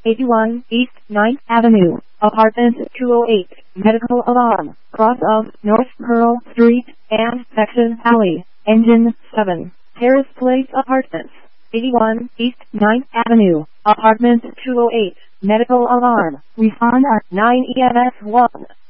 81 East 9th Avenue, Apartment 208, Medical Alarm, cross of North Pearl Street and Section Alley, Engine 7, Terrace Place Apartments, 81 East 9th Avenue, Apartment 208, Medical Alarm, respond at 9 EMS 1.